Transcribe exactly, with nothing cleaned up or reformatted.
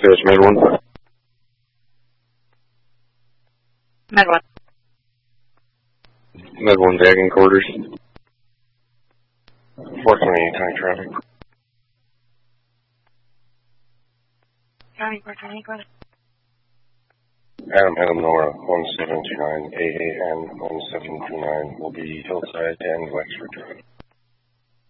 Dispatch, Med one. Med one. Med one, tagging quarters. four twenty-eight, County traffic. County four twenty-eight, go ahead. Adam, Adam, Nora, one seven two nine, A A N one seven two nine will be Hillside and Wexford Drive.